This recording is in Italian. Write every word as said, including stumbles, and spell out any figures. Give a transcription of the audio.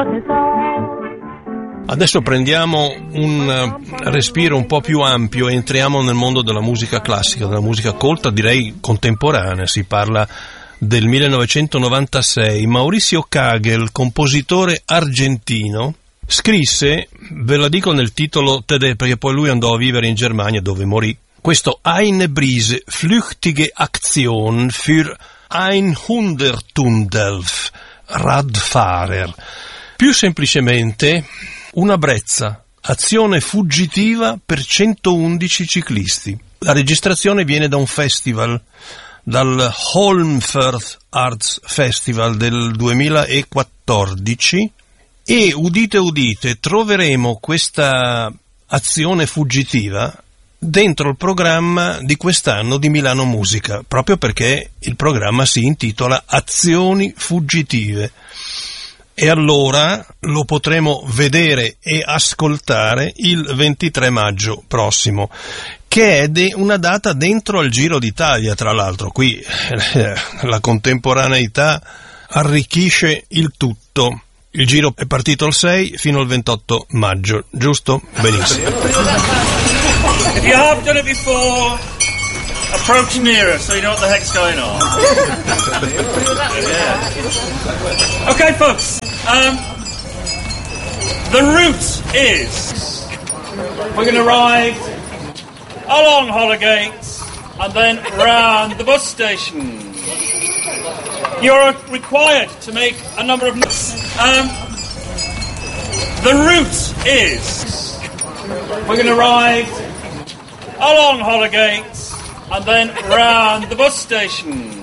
Adesso prendiamo un respiro un po' più ampio e entriamo nel mondo della musica classica, della musica colta, direi contemporanea. Si parla del millenovecentonovantasei. Mauricio Kagel, compositore argentino, scrisse, ve la dico nel titolo tedesco perché poi lui andò a vivere in Germania dove morì, questo Eine Brise, flüchtige Aktion für hundertundelf Radfahrer. Più semplicemente una brezza, azione fuggitiva per centoundici ciclisti. La registrazione viene da un festival, dal Holmfirth Arts Festival del duemilaquattordici, e udite udite troveremo questa azione fuggitiva dentro il programma di quest'anno di Milano Musica, proprio perché il programma si intitola Azioni Fuggitive. E allora lo potremo vedere e ascoltare il ventitré maggio prossimo, che è de- una data dentro al Giro d'Italia, tra l'altro. Qui eh, la contemporaneità arricchisce il tutto. Il Giro è partito il sei fino al ventotto maggio, giusto? Benissimo. If you have done it before, approach nearer so you know what the heck's going on. Yeah. Okay, folks. Um, the route is we're going to ride along Hollowgate and then round the bus station. You're required to make a number of notes. Um, the route is we're going to ride along Hollowgate and then round the bus station.